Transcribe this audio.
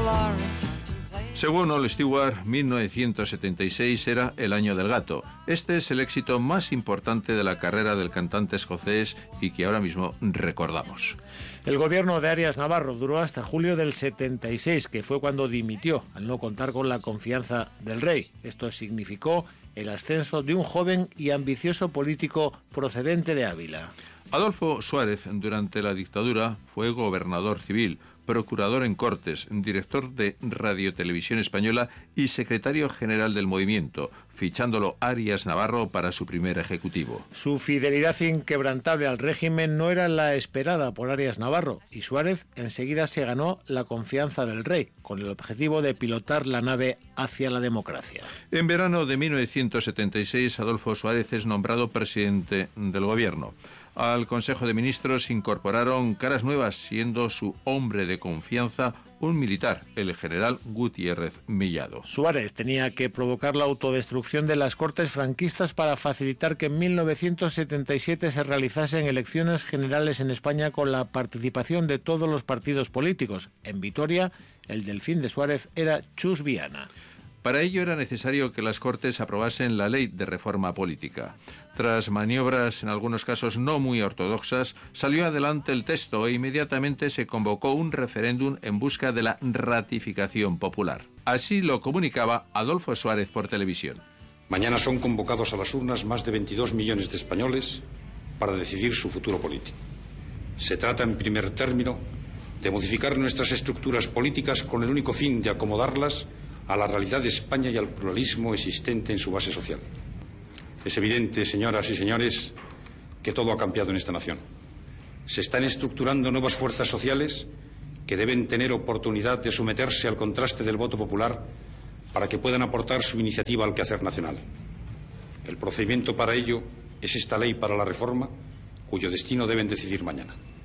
Según All Stewart, 1976 era el año del gato. Este es el éxito más importante de la carrera del cantante escocés y que ahora mismo recordamos. El gobierno de Arias Navarro duró hasta julio del 76, que fue cuando dimitió al no contar con la confianza del rey. Esto significó el ascenso de un joven y ambicioso político procedente de Ávila. Adolfo Suárez, durante la dictadura, fue gobernador civil, procurador en Cortes, director de Radiotelevisión Española y secretario general del movimiento, fichándolo Arias Navarro para su primer ejecutivo. Su fidelidad inquebrantable al régimen no era la esperada por Arias Navarro y Suárez enseguida se ganó la confianza del rey, con el objetivo de pilotar la nave hacia la democracia. En verano de 1976, Adolfo Suárez es nombrado presidente del gobierno. Al Consejo de Ministros incorporaron caras nuevas, siendo su hombre de confianza un militar, el general Gutiérrez Mellado. Suárez tenía que provocar la autodestrucción de las Cortes franquistas para facilitar que en 1977 se realizasen elecciones generales en España con la participación de todos los partidos políticos. En Vitoria, el delfín de Suárez era Chus Viana. Para ello era necesario que las Cortes aprobasen la ley de reforma política. Tras maniobras en algunos casos no muy ortodoxas, salió adelante el texto e inmediatamente se convocó un referéndum en busca de la ratificación popular. Así lo comunicaba Adolfo Suárez por televisión. Mañana son convocados a las urnas más de 22 millones de españoles para decidir su futuro político. Se trata, en primer término, de modificar nuestras estructuras políticas con el único fin de acomodarlas a la realidad de España y al pluralismo existente en su base social. Es evidente, señoras y señores, que todo ha cambiado en esta nación. Se están estructurando nuevas fuerzas sociales que deben tener oportunidad de someterse al contraste del voto popular para que puedan aportar su iniciativa al quehacer nacional. El procedimiento para ello es esta ley para la reforma, cuyo destino deben decidir mañana.